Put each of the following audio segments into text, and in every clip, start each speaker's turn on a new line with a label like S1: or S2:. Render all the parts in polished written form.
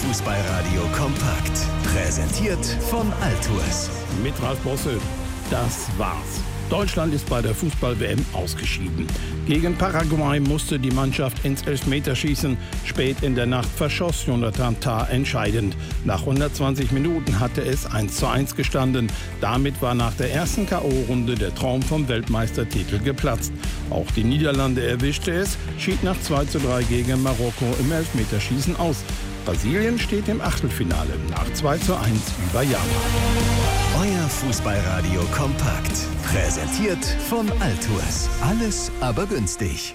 S1: Fußballradio kompakt. Präsentiert von Altours.
S2: Mit Ralf Bosse, das war's. Deutschland ist bei der Fußball-WM ausgeschieden. Gegen Paraguay musste die Mannschaft ins Elfmeterschießen. Spät in der Nacht verschoss Jonathan Tah entscheidend. Nach 120 Minuten hatte es 1:1 gestanden. Damit war nach der ersten K.O.-Runde der Traum vom Weltmeistertitel geplatzt. Auch die Niederlande erwischte es, schied nach 2:3 gegen Marokko im Elfmeterschießen aus. Brasilien steht im Achtelfinale nach 2:1 über Japan.
S1: Euer Fußballradio kompakt. Präsentiert von Altours. Alles aber günstig.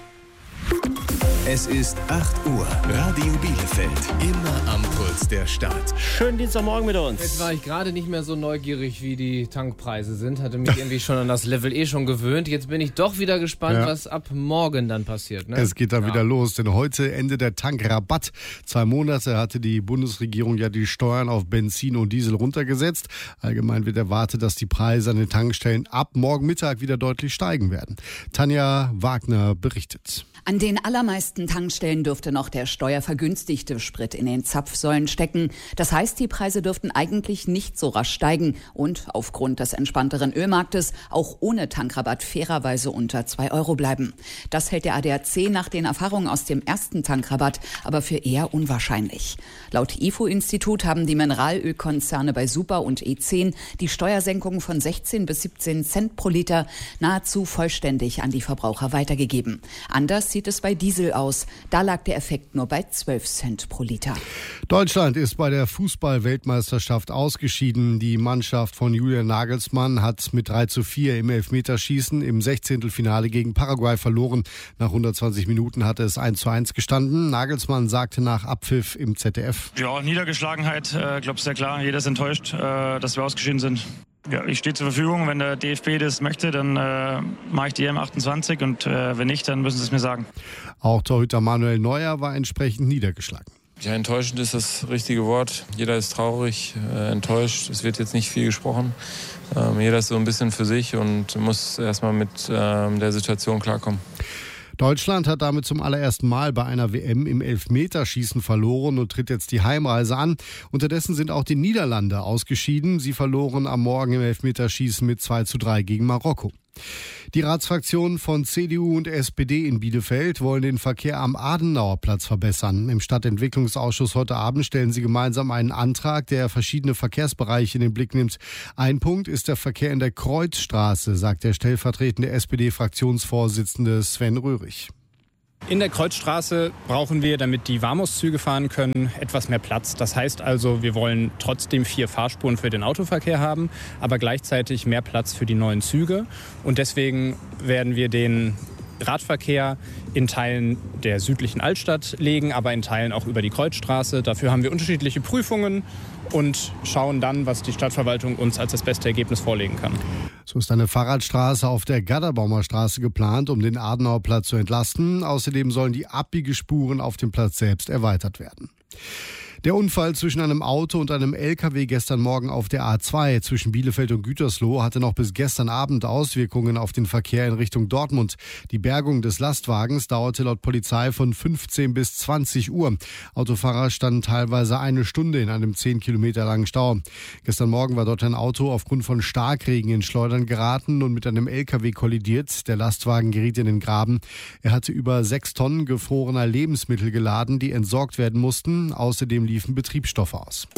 S1: Es ist 8 Uhr. Radio Bielefeld. Immer am Puls der Stadt.
S3: Schönen Dienstagmorgen mit uns.
S4: Jetzt war ich gerade nicht mehr so neugierig, wie die Tankpreise sind. Hatte mich irgendwie schon an das Level schon gewöhnt. Jetzt bin ich doch wieder gespannt, was ab morgen dann passiert. Ne?
S5: Es geht dann wieder los, denn heute endet der Tankrabatt. 2 Monate hatte die Bundesregierung ja die Steuern auf Benzin und Diesel runtergesetzt. Allgemein wird erwartet, dass die Preise an den Tankstellen ab morgen Mittag wieder deutlich steigen werden. Tanja Wagner berichtet.
S6: An den allermeisten Tankstellen dürfte noch der steuervergünstigte Sprit in den Zapfsäulen stecken. Das heißt, die Preise dürften eigentlich nicht so rasch steigen und aufgrund des entspannteren Ölmarktes auch ohne Tankrabatt fairerweise unter 2 Euro bleiben. Das hält der ADAC nach den Erfahrungen aus dem ersten Tankrabatt aber für eher unwahrscheinlich. Laut IFO-Institut haben die Mineralölkonzerne bei Super und E10 die Steuersenkung von 16 bis 17 Cent pro Liter nahezu vollständig an die Verbraucher weitergegeben. Anders sieht es bei Diesel aus. Da lag der Effekt nur bei 12 Cent pro Liter.
S5: Deutschland ist bei der Fußball-Weltmeisterschaft ausgeschieden. Die Mannschaft von Julian Nagelsmann hat mit 3:4 im Elfmeterschießen im 16. gegen Paraguay verloren. Nach 120 Minuten hatte es 1:1 gestanden. Nagelsmann sagte nach Abpfiff im ZDF.
S7: Ja, Niedergeschlagenheit, glaube ich, sehr klar. Jeder ist enttäuscht, dass wir ausgeschieden sind. Ja, ich stehe zur Verfügung. Wenn der DFB das möchte, dann mache ich die M28 und wenn nicht, dann müssen sie es mir sagen.
S5: Auch Torhüter Manuel Neuer war entsprechend niedergeschlagen.
S8: Ja, enttäuschend ist das richtige Wort. Jeder ist traurig, enttäuscht. Es wird jetzt nicht viel gesprochen. Jeder ist so ein bisschen für sich und muss erstmal mit der Situation klarkommen.
S5: Deutschland hat damit zum allerersten Mal bei einer WM im Elfmeterschießen verloren und tritt jetzt die Heimreise an. Unterdessen sind auch die Niederlande ausgeschieden. Sie verloren am Morgen im Elfmeterschießen mit 2:3 gegen Marokko. Die Ratsfraktionen von CDU und SPD in Bielefeld wollen den Verkehr am Adenauerplatz verbessern. Im Stadtentwicklungsausschuss heute Abend stellen sie gemeinsam einen Antrag, der verschiedene Verkehrsbereiche in den Blick nimmt. Ein Punkt ist der Verkehr in der Kreuzstraße, sagt der stellvertretende SPD-Fraktionsvorsitzende Sven Röhrig.
S9: In der Kreuzstraße brauchen wir, damit die Warmus-Züge fahren können, etwas mehr Platz. Das heißt also, wir wollen trotzdem 4 Fahrspuren für den Autoverkehr haben, aber gleichzeitig mehr Platz für die neuen Züge. Und deswegen werden wir den Radverkehr in Teilen der südlichen Altstadt legen, aber in Teilen auch über die Kreuzstraße. Dafür haben wir unterschiedliche Prüfungen und schauen dann, was die Stadtverwaltung uns als das beste Ergebnis vorlegen kann.
S5: So ist eine Fahrradstraße auf der Gadderbaumer Straße geplant, um den Adenauerplatz zu entlasten. Außerdem sollen die Abbiegespuren auf dem Platz selbst erweitert werden. Der Unfall zwischen einem Auto und einem LKW gestern Morgen auf der A2 zwischen Bielefeld und Gütersloh hatte noch bis gestern Abend Auswirkungen auf den Verkehr in Richtung Dortmund. Die Bergung des Lastwagens dauerte laut Polizei von 15 bis 20 Uhr. Autofahrer standen teilweise 1 Stunde in einem 10 Kilometer langen Stau. Gestern Morgen war dort ein Auto aufgrund von Starkregen in Schleudern geraten und mit einem LKW kollidiert. Der Lastwagen geriet in den Graben. Er hatte über 6 Tonnen gefrorener Lebensmittel geladen, die entsorgt werden mussten. Außerdem liefen Betriebsstoffe aus.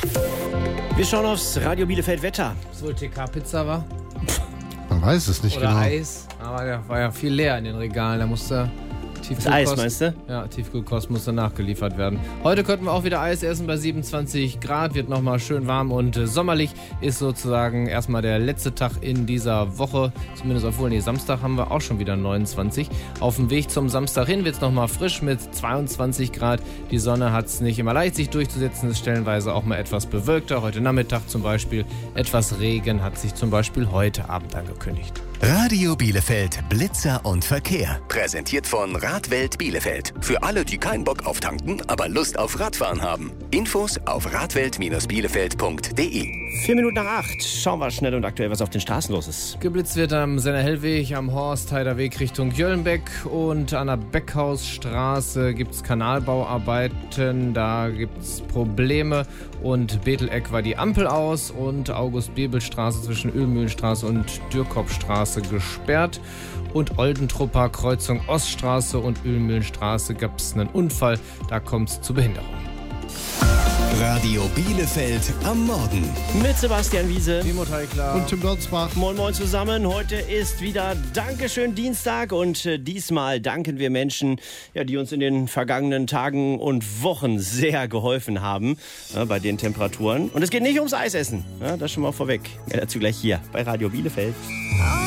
S3: Wir schauen aufs Radio Bielefeld Wetter.
S4: Was wohl TK-Pizza war?
S5: Man weiß es nicht
S4: Oder
S5: genau.
S4: Eis. Aber da war ja viel leer in den Regalen. Da musste
S3: Das Eis, meinst du?
S4: Ja, Tiefkühlkost musste nachgeliefert werden. Heute könnten wir auch wieder Eis essen bei 27 Grad. Wird nochmal schön warm und sommerlich. Ist sozusagen erstmal der letzte Tag in dieser Woche. Zumindest obwohl, Samstag haben wir auch schon wieder 29. Auf dem Weg zum Samstag hin wird es nochmal frisch mit 22 Grad. Die Sonne hat es nicht immer leicht, sich durchzusetzen. Ist stellenweise auch mal etwas bewölkter. Heute Nachmittag zum Beispiel etwas Regen hat sich zum Beispiel heute Abend angekündigt.
S1: Radio Bielefeld Blitzer und Verkehr. Präsentiert von Radwelt Bielefeld. Für alle, die keinen Bock auf tanken, aber Lust auf Radfahren haben. Infos auf radwelt-bielefeld.de.
S3: 7:04. Schauen wir schnell und aktuell, was auf den Straßen los ist.
S4: Geblitzt wird am Senner-Hellweg, am Horstheider Weg Richtung Jöllenbeck und an der Beckhausstraße gibt es Kanalbauarbeiten, da gibt es Probleme und Betheleck war die Ampel aus und August-Bebel-Straße zwischen Ölmühlenstraße und Dürkopstraße gesperrt und Oldentrupper Kreuzung Oststraße und Ölmühlenstraße gab es einen Unfall, da kommt es zu Behinderung.
S1: Radio Bielefeld am Morgen.
S3: Mit Sebastian Wiese
S5: Und Tim Dotzbach.
S3: Moin Moin zusammen. Heute ist wieder Dankeschön Dienstag und diesmal danken wir Menschen, die uns in den vergangenen Tagen und Wochen sehr geholfen haben bei den Temperaturen. Und es geht nicht ums Eisessen. Das schon mal vorweg. Mehr dazu gleich hier bei Radio Bielefeld.